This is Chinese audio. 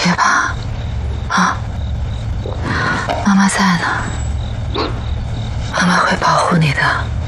别怕，啊，妈妈在呢，妈妈会保护你的。